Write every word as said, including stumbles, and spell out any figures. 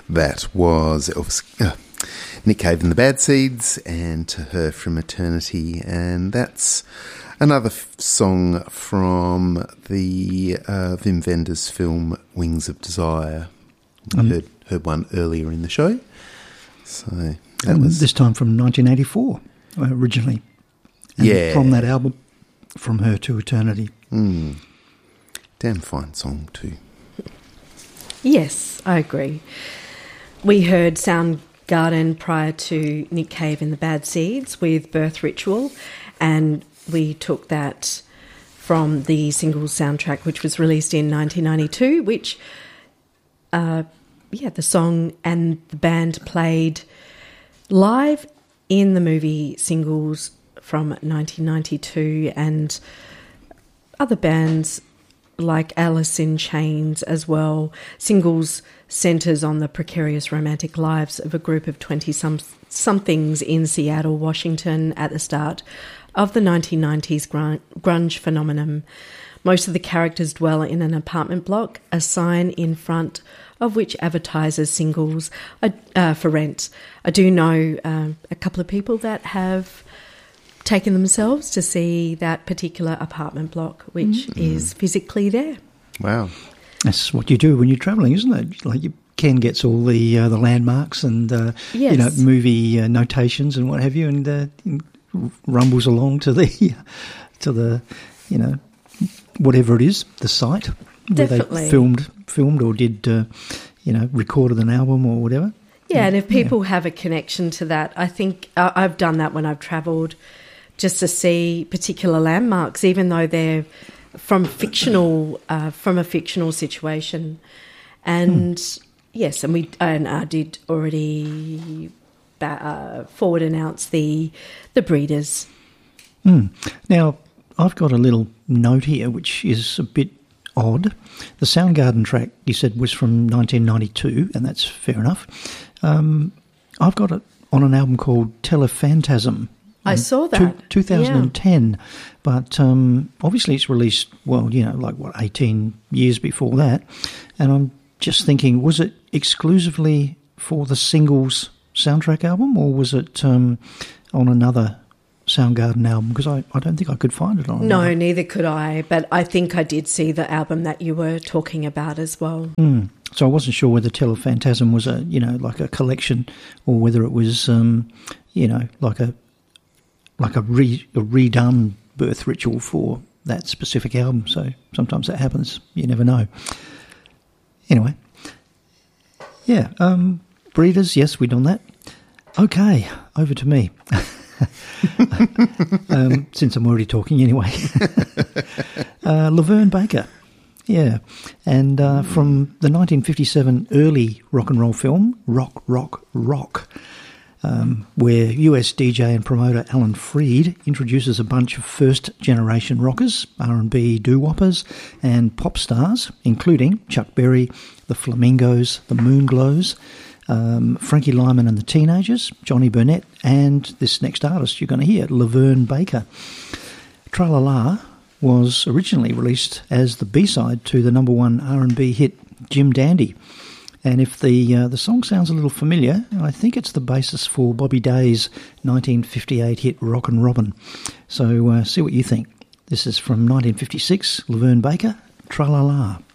That was Elvis, uh, Nick Cave and the Bad Seeds, and To Her from Eternity, and that's another f- song from the uh, Wim Wenders film Wings of Desire. We um, heard, heard one earlier in the show. So that um, was this time from nineteen eighty-four originally. And yeah, from that album, From Her to Eternity. Mm. Damn fine song too. Yes, I agree. We heard Soundgarden prior to Nick Cave and the Bad Seeds with Birth Ritual, and we took that from the Singles soundtrack, which was released in nineteen ninety-two, which, uh, yeah, the song and the band played live in the movie Singles from nineteen ninety-two, and other bands like Alice in Chains as well. Singles centres on the precarious romantic lives of a group of twenty-somethings in Seattle, Washington at the start of the nineteen nineties grunge phenomenon. Most of the characters dwell in an apartment block, a sign in front of which advertises singles uh, for rent. I do know uh, a couple of people that have taken themselves to see that particular apartment block, which mm. is physically there. Wow. That's what you do when you're travelling, isn't it? Like you, Ken gets all the uh, the landmarks and uh, yes. you know, movie uh, notations and what have you, and uh, rumbles along to the to the you know whatever it is, the site Definitely. where they filmed filmed or did uh, you know recorded an album or whatever. Yeah, and if people yeah. have a connection to that, I think uh, I've done that when I've travelled, just to see particular landmarks, even though they're from fictional, uh, from a fictional situation. And hmm. yes, and we and I did already uh, forward announce the the Breeders. Hmm. Now, I've got a little note here, which is a bit odd. The Soundgarden track you said was from nineteen ninety-two, and that's fair enough. Um, I've got it on an album called Telephantasm. I saw that. Two, twenty ten. Yeah. But um, obviously it's released, well, you know, like, what, eighteen years before that. And I'm just thinking, was it exclusively for the Singles soundtrack album, or was it um, on another Soundgarden album? Because I, I don't think I could find it on No, another. neither could I. But I think I did see the album that you were talking about as well. Mm. So I wasn't sure whether Telephantasm was a, you know, like a collection, or whether it was, um, you know, like a like a, re, a redone Birth Ritual for that specific album. So sometimes that happens. You never know. Anyway, yeah, um, Breeders, yes, we've done that. Okay, over to me. um, since I'm already talking anyway. uh, Laverne Baker. Yeah, and uh, from the nineteen fifty-seven early rock and roll film, Rock, Rock, Rock, um, where U S D J and promoter Alan Freed introduces a bunch of first-generation rockers, R and B doo-woppers, and pop stars, including Chuck Berry, the Flamingos, the Moonglows, um, Frankie Lyman and the Teenagers, Johnny Burnett, and this next artist you're going to hear, Laverne Baker. Tra-La-La was originally released as the B-side to the number one R and B hit Jim Dandy. And if the uh, the song sounds a little familiar, I think it's the basis for Bobby Day's nineteen fifty-eight hit Rockin' Robin. So uh, see what you think. This is from nineteen fifty-six, Laverne Baker, Tra-La-La.